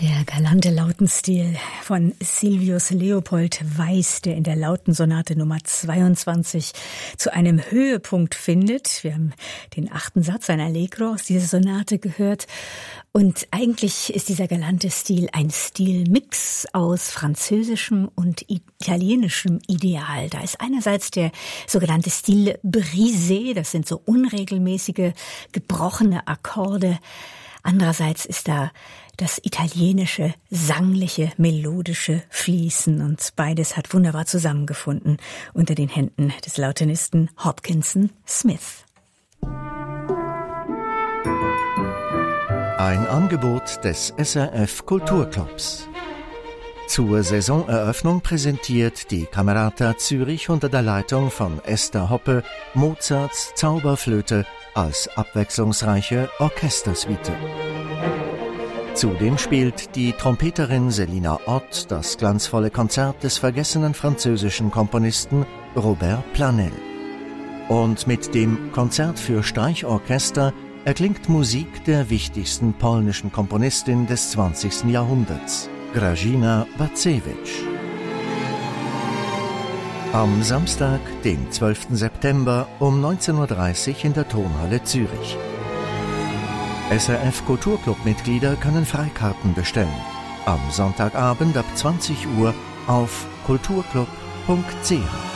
Der galante Lautenstil von Sylvius Leopold Weiß, der in der Lautensonate Nummer 22 zu einem Höhepunkt findet. Wir haben den 8. Satz, ein Allegro aus dieser Sonate gehört. Und eigentlich ist dieser galante Stil ein Stilmix aus französischem und italienischem Ideal. Da ist einerseits der sogenannte Stil brisé, das sind so unregelmäßige, gebrochene Akkorde. Andererseits ist da das italienische, sangliche, melodische Fließen und beides hat wunderbar zusammengefunden unter den Händen des Lautenisten Hopkinson Smith. Ein Angebot des SRF Kulturclubs. Zur Saisoneröffnung präsentiert die Camerata Zürich unter der Leitung von Esther Hoppe Mozarts Zauberflöte als abwechslungsreiche Orchestersuite. Zudem spielt die Trompeterin Selina Ott das glanzvolle Konzert des vergessenen französischen Komponisten Robert Planel. Und mit dem Konzert für Streichorchester erklingt Musik der wichtigsten polnischen Komponistin des 20. Jahrhunderts, Grażyna Bacewicz. Am Samstag, den 12. September um 19.30 Uhr in der Tonhalle Zürich. SRF Kulturclub-Mitglieder können Freikarten bestellen. Am Sonntagabend ab 20 Uhr auf kulturclub.ch.